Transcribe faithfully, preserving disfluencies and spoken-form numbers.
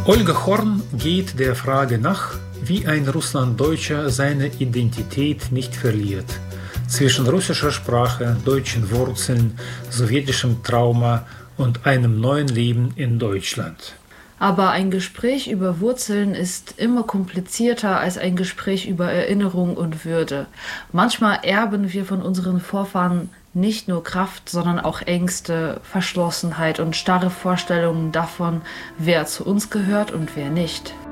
Olga Horn geht der Frage nach, wie ein Russlanddeutscher seine Identität nicht verliert. Zwischen russischer Sprache, deutschen Wurzeln, sowjetischem Trauma und einem neuen Leben in Deutschland. Aber ein Gespräch über Wurzeln ist immer komplizierter als ein Gespräch über Erinnerung und Würde. Manchmal erben wir von unseren Vorfahren nicht nur Kraft, sondern auch Ängste, Verschlossenheit und starre Vorstellungen davon, wer zu uns gehört und wer nicht.